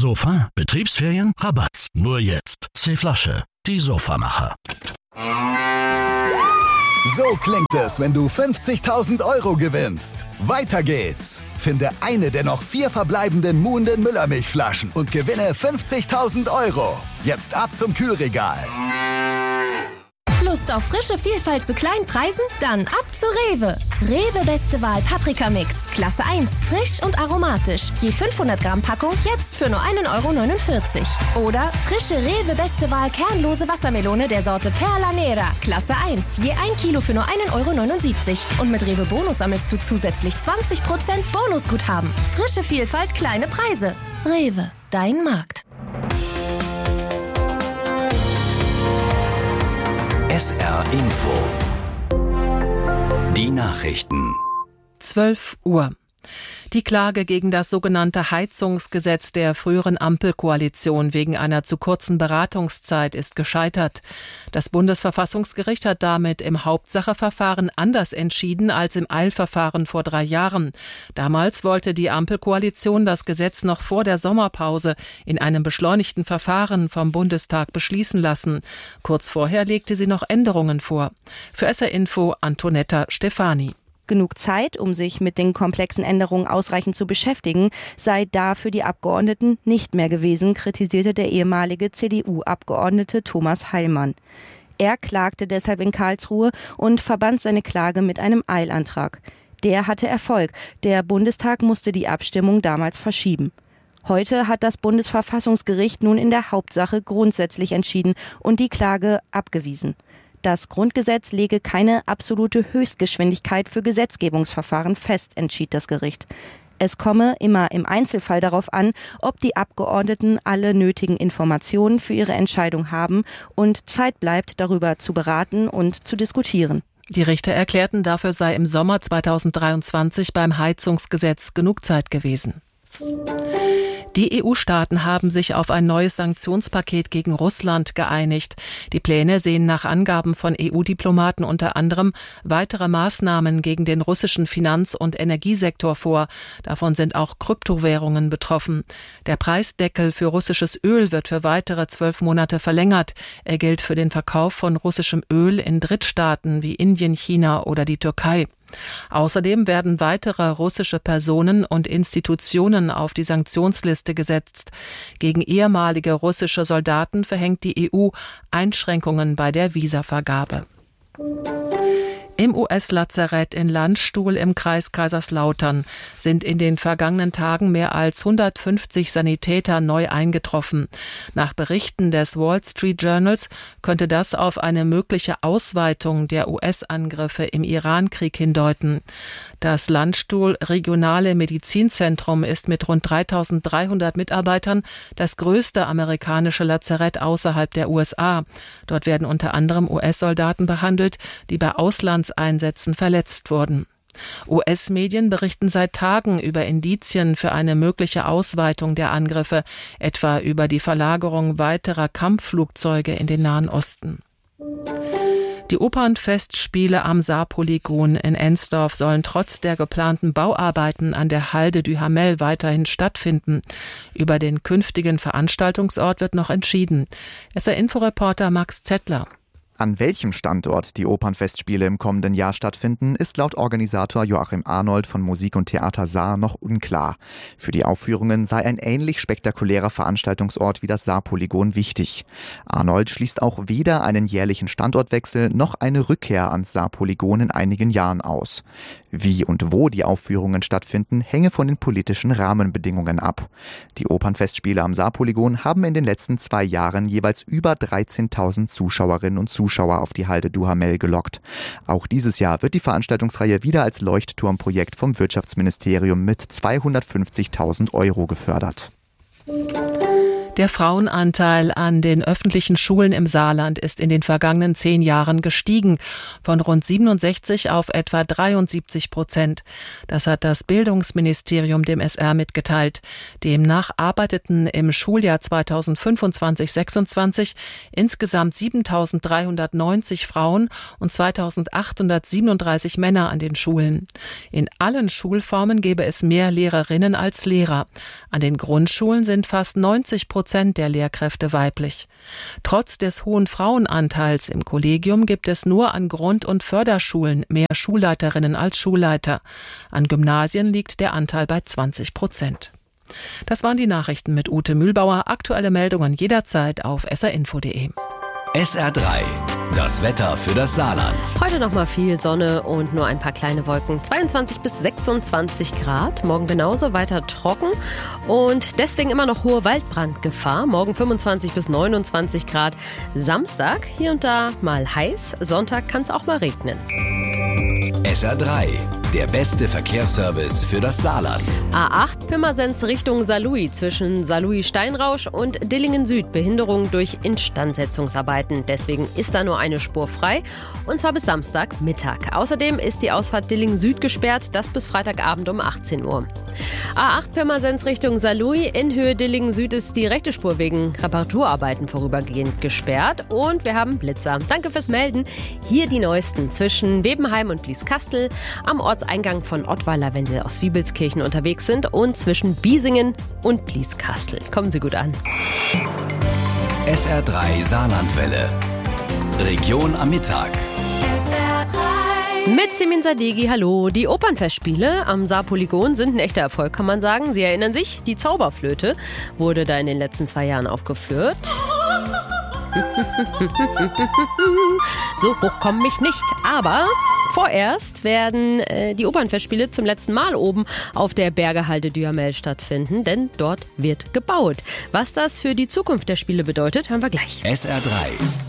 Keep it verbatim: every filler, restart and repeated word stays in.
Sofa, Betriebsferien, Rabatz. Nur jetzt. C-Flasche, die Sofamacher. So klingt es, wenn du fünfzigtausend Euro gewinnst. Weiter geht's. Finde eine der noch vier verbleibenden Muhnden Müllermilchflaschen und gewinne fünfzigtausend Euro. Jetzt ab zum Kühlregal. Lust auf frische Vielfalt zu kleinen Preisen? Dann ab zu Rewe. Rewe Beste Wahl Paprikamix, Klasse eins, frisch und aromatisch. Je fünfhundert Gramm Packung jetzt für nur ein Euro neunundvierzig. Oder frische Rewe Beste Wahl kernlose Wassermelone der Sorte Perla Nera, Klasse eins, je ein Kilo für nur ein Euro neunundsiebzig. Und mit Rewe Bonus sammelst du zusätzlich zwanzig Prozent Bonusguthaben. Frische Vielfalt, kleine Preise. Rewe, dein Markt. S R Info. Die Nachrichten. zwölf Uhr. Die Klage gegen das sogenannte Heizungsgesetz der früheren Ampelkoalition wegen einer zu kurzen Beratungszeit ist gescheitert. Das Bundesverfassungsgericht hat damit im Hauptsacheverfahren anders entschieden als im Eilverfahren vor drei Jahren. Damals wollte die Ampelkoalition das Gesetz noch vor der Sommerpause in einem beschleunigten Verfahren vom Bundestag beschließen lassen. Kurz vorher legte sie noch Änderungen vor. Für S R Info Antonetta Stefani. Genug Zeit, um sich mit den komplexen Änderungen ausreichend zu beschäftigen, sei da für die Abgeordneten nicht mehr gewesen, kritisierte der ehemalige C D U-Abgeordnete Thomas Heilmann. Er klagte deshalb in Karlsruhe und verband seine Klage mit einem Eilantrag. Der hatte Erfolg. Der Bundestag musste die Abstimmung damals verschieben. Heute hat das Bundesverfassungsgericht nun in der Hauptsache grundsätzlich entschieden und die Klage abgewiesen. Das Grundgesetz lege keine absolute Höchstgeschwindigkeit für Gesetzgebungsverfahren fest, entschied das Gericht. Es komme immer im Einzelfall darauf an, ob die Abgeordneten alle nötigen Informationen für ihre Entscheidung haben und Zeit bleibt, darüber zu beraten und zu diskutieren. Die Richter erklärten, dafür sei im Sommer zweitausenddreiundzwanzig beim Heizungsgesetz genug Zeit gewesen. Die E U-Staaten haben sich auf ein neues Sanktionspaket gegen Russland geeinigt. Die Pläne sehen nach Angaben von E U-Diplomaten unter anderem weitere Maßnahmen gegen den russischen Finanz- und Energiesektor vor. Davon sind auch Kryptowährungen betroffen. Der Preisdeckel für russisches Öl wird für weitere zwölf Monate verlängert. Er gilt für den Verkauf von russischem Öl in Drittstaaten wie Indien, China oder die Türkei. Außerdem werden weitere russische Personen und Institutionen auf die Sanktionsliste gesetzt. Gegen ehemalige russische Soldaten verhängt die E U Einschränkungen bei der Visavergabe. Im U S-Lazarett in Landstuhl im Kreis Kaiserslautern sind in den vergangenen Tagen mehr als hundertfünfzig Sanitäter neu eingetroffen. Nach Berichten des Wall Street Journals könnte das auf eine mögliche Ausweitung der U S-Angriffe im Irankrieg hindeuten. Das Landstuhl Regionale Medizinzentrum ist mit rund dreitausenddreihundert Mitarbeitern das größte amerikanische Lazarett außerhalb der U S A. Dort werden unter anderem U S-Soldaten behandelt, die bei Auslandseinsätzen verletzt wurden. U S-Medien berichten seit Tagen über Indizien für eine mögliche Ausweitung der Angriffe, etwa über die Verlagerung weiterer Kampfflugzeuge in den Nahen Osten. Die Opernfestspiele am Saarpolygon in Ensdorf sollen trotz der geplanten Bauarbeiten an der Halde du Hamel weiterhin stattfinden. Über den künftigen Veranstaltungsort wird noch entschieden. S R-Inforeporter Max Zettler. An welchem Standort die Opernfestspiele im kommenden Jahr stattfinden, ist laut Organisator Joachim Arnold von Musik und Theater Saar noch unklar. Für die Aufführungen sei ein ähnlich spektakulärer Veranstaltungsort wie das Saarpolygon wichtig. Arnold schließt auch weder einen jährlichen Standortwechsel noch eine Rückkehr ans Saarpolygon in einigen Jahren aus. Wie und wo die Aufführungen stattfinden, hänge von den politischen Rahmenbedingungen ab. Die Opernfestspiele am Saarpolygon haben in den letzten zwei Jahren jeweils über dreizehntausend Zuschauerinnen und Zuschauer Zuschauer auf die Halde du Hamel gelockt. Auch dieses Jahr wird die Veranstaltungsreihe wieder als Leuchtturmprojekt vom Wirtschaftsministerium mit zweihundertfünfzigtausend Euro gefördert. Der Frauenanteil an den öffentlichen Schulen im Saarland ist in den vergangenen zehn Jahren gestiegen, von rund siebenundsechzig auf etwa dreiundsiebzig Prozent. Das hat das Bildungsministerium dem S R mitgeteilt. Demnach arbeiteten im Schuljahr zweitausendfünfundzwanzig sechsundzwanzig insgesamt siebentausenddreihundertneunzig Frauen und zweitausendachthundertsiebenunddreißig Männer an den Schulen. In allen Schulformen gäbe es mehr Lehrerinnen als Lehrer. An den Grundschulen sind fast neunzig Prozent der Lehrkräfte weiblich. Trotz des hohen Frauenanteils im Kollegium gibt es nur an Grund- und Förderschulen mehr Schulleiterinnen als Schulleiter. An Gymnasien liegt der Anteil bei zwanzig Prozent. Das waren die Nachrichten mit Ute Mühlbauer. Aktuelle Meldungen jederzeit auf s r info punkt d e. S R drei, das Wetter für das Saarland. Heute noch mal viel Sonne und nur ein paar kleine Wolken. zweiundzwanzig bis sechsundzwanzig Grad. Morgen genauso, weiter trocken und deswegen immer noch hohe Waldbrandgefahr. Morgen fünfundzwanzig bis neunundzwanzig Grad. Samstag hier und da mal heiß. Sonntag kann es auch mal regnen. S R drei, der beste Verkehrsservice für das Saarland. A acht Pirmasens Richtung Saarlouis zwischen Saarlouis-Steinrausch und Dillingen Süd. Behinderung durch Instandsetzungsarbeiten. Deswegen ist da nur eine Spur frei und zwar bis Samstagmittag. Außerdem ist die Ausfahrt Dillingen Süd gesperrt, das bis Freitagabend um achtzehn Uhr. A acht Pirmasens Richtung Saarlouis in Höhe Dillingen Süd ist die rechte Spur wegen Reparaturarbeiten vorübergehend gesperrt und wir haben Blitzer. Danke fürs Melden. Hier die neuesten zwischen Bebenheim und Blieskastel, am Ortseingang von Ottweiler, wenn Sie aus Wiebelskirchen unterwegs sind, und zwischen Biesingen und Blieskastel. Kommen Sie gut an. S R drei Saarlandwelle. Region am Mittag. S R drei. Mit Simin Sadeghi, hallo. Die Opernfestspiele am Saarpolygon sind ein echter Erfolg, kann man sagen. Sie erinnern sich, die Zauberflöte wurde da in den letzten zwei Jahren aufgeführt. So hoch komme ich nicht, aber vorerst werden äh, die Opernfestspiele zum letzten Mal oben auf der Bergehalde Duhamel stattfinden, denn dort wird gebaut. Was das für die Zukunft der Spiele bedeutet, hören wir gleich. S R drei.